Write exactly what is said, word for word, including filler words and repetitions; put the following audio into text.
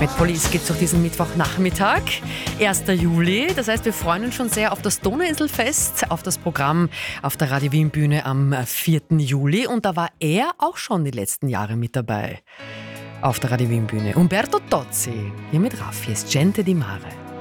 Metropolis geht durch diesen Mittwochnachmittag, erster Juli. Das heißt, wir freuen uns schon sehr auf das Donauinselfest, auf das Programm auf der Radio Wien Bühne am vierten Juli. Und da war er auch schon die letzten Jahre mit dabei auf der Radio Wien Bühne. Umberto Tozzi, hier mit Raffi, es Gente di Mare.